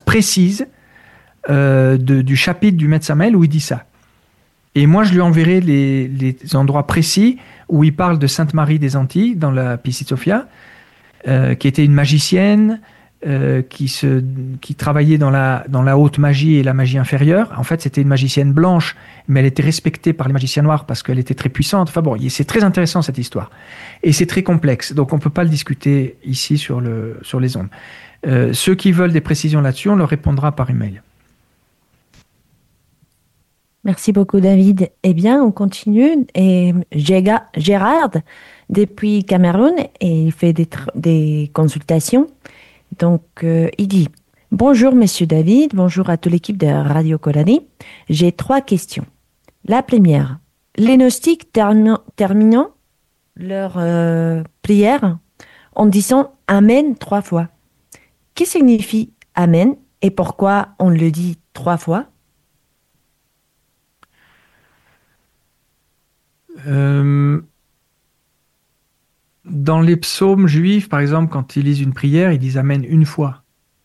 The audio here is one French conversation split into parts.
précise du chapitre du Met Samuel où il dit ça. Et moi, je lui enverrai les endroits précis où il parle de Sainte Marie des Antilles, dans la Piscis Sophia, qui était une magicienne, qui travaillait dans la haute magie et la magie inférieure. En fait, c'était une magicienne blanche, mais elle était respectée par les magiciens noirs parce qu'elle était très puissante. Enfin bon, c'est très intéressant cette histoire. Et c'est très complexe, donc on ne peut pas le discuter ici sur les ondes. Ceux qui veulent des précisions là-dessus, on leur répondra par email. Merci beaucoup, David. Eh bien, on continue. Et Gérard, depuis Cameroun, et il fait des consultations. Donc, il dit « Bonjour, Monsieur David. Bonjour à toute l'équipe de Radio Colanie. J'ai 3 questions. La première, les gnostiques terminant leur prière en disant « Amen » 3 fois. Que signifie « Amen » et pourquoi on le dit 3 fois? Dans les psaumes juifs, par exemple, quand ils lisent une prière, ils disent Amen une fois.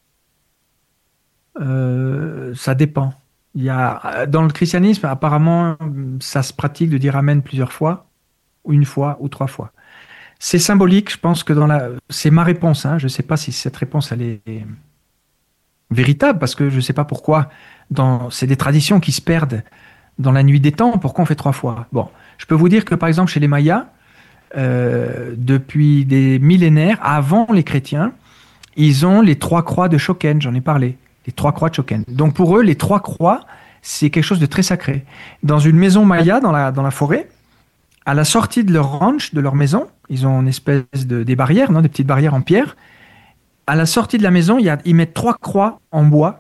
Ça dépend. Dans le christianisme, apparemment, ça se pratique de dire Amen plusieurs fois, ou une fois, ou 3 fois. C'est symbolique, je pense que c'est ma réponse. Je ne sais pas si cette réponse elle est véritable, parce que je ne sais pas pourquoi. C'est des traditions qui se perdent dans la nuit des temps. Pourquoi on fait 3 fois? Bon, je peux vous dire que par exemple chez les Mayas, depuis des millénaires, avant les chrétiens, ils ont les 3 croix de Shoken, j'en ai parlé, les 3 croix de Shoken. Donc pour eux, les 3 croix, c'est quelque chose de très sacré. Dans une maison Maya, dans la forêt, à la sortie de leur ranch, de leur maison, ils ont une espèce des barrières, des petites barrières en pierre. À la sortie de la maison, ils mettent 3 croix en bois,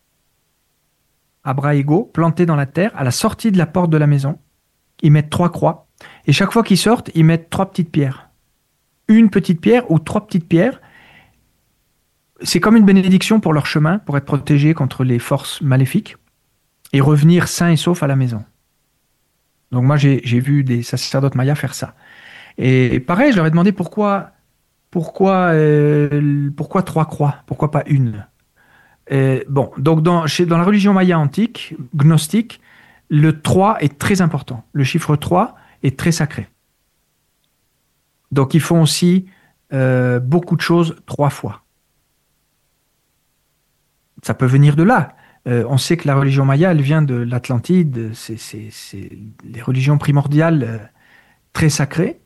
à bras égaux, plantées dans la terre. À la sortie de la porte de la maison, ils mettent 3 croix. Et chaque fois qu'ils sortent, ils mettent 3 petites pierres. Une petite pierre ou 3 petites pierres. C'est comme une bénédiction pour leur chemin, pour être protégés contre les forces maléfiques et revenir sains et saufs à la maison. Donc moi, j'ai vu des sacerdotes mayas faire ça. Et pareil, je leur ai demandé pourquoi 3 croix, pourquoi pas une. Bon, donc dans la religion maya antique, gnostique, le 3 est très important. Le chiffre 3 est très sacré. Donc ils font aussi beaucoup de choses 3 fois. Ça peut venir de là. On sait que la religion maya, elle vient de l'Atlantide. C'est les religions primordiales très sacrées.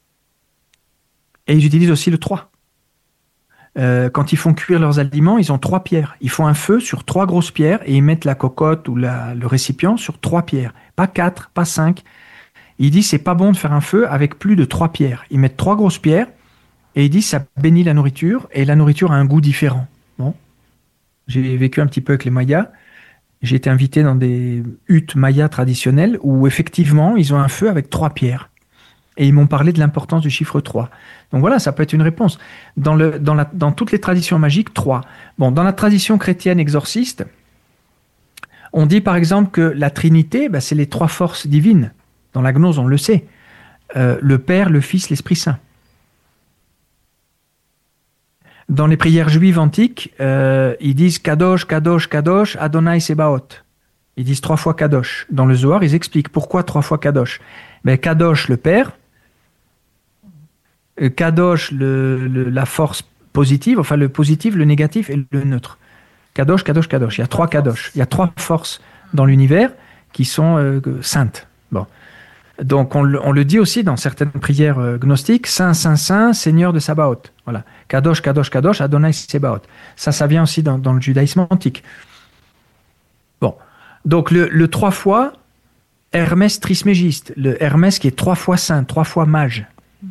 Et ils utilisent aussi le 3. Quand ils font cuire leurs aliments, ils ont 3 pierres. Ils font un feu sur 3 grosses pierres et ils mettent la cocotte ou le récipient sur 3 pierres. Pas 4, pas 5. Ils disent c'est pas bon de faire un feu avec plus de 3 pierres. Ils mettent 3 grosses pierres et ils disent ça bénit la nourriture et la nourriture a un goût différent. Bon. J'ai vécu un petit peu avec les Mayas. J'ai été invité dans des huttes mayas traditionnelles où effectivement ils ont un feu avec 3 pierres. Et ils m'ont parlé de l'importance du chiffre 3. Donc voilà, ça peut être une réponse. Dans toutes les traditions magiques, 3. Bon, dans la tradition chrétienne exorciste, on dit par exemple que la Trinité, c'est les 3 forces divines. Dans la gnose, on le sait. Le Père, le Fils, l'Esprit Saint. Dans les prières juives antiques, ils disent Kadosh, Kadosh, Kadosh, Adonai Sebaot. Ils disent 3 fois Kadosh. Dans le Zohar, ils expliquent pourquoi 3 fois Kadosh. Kadosh, le Père. Kadosh, la force positive, enfin le positif, le négatif et le neutre. Kadosh, Kadosh, Kadosh. Il y a 3 Kadosh. Il y a 3 forces dans l'univers qui sont saintes. Bon. Donc on le dit aussi dans certaines prières gnostiques, Saint, Saint, Saint, Seigneur de Sabaoth. Voilà. Kadosh, Kadosh, Kadosh, Adonai Sebaoth. Ça vient aussi dans le judaïsme antique. Bon. Donc le 3 fois, Hermès Trismégiste. Le Hermès qui est 3 fois saint, 3 fois mage.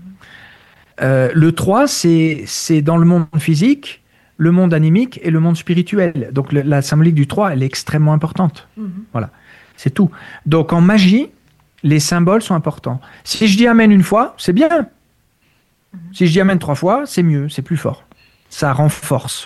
Le 3, c'est dans le monde physique, le monde animique et le monde spirituel. Donc la symbolique du 3, elle est extrêmement importante. Voilà. C'est tout. Donc en magie, les symboles sont importants. Si je dis Amen une fois, c'est bien. Si je dis Amen 3 fois, c'est mieux, c'est plus fort. Ça renforce.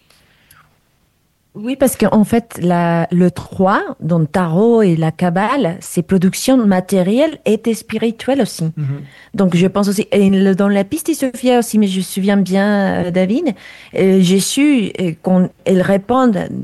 Oui, parce qu'en fait, le 3, dans le tarot et la Kabbale, c'est production matérielle et spirituelle aussi. Donc, je pense aussi, et dans la Piscis Sophia aussi, mais je me souviens bien, David, j'ai su qu'elle répond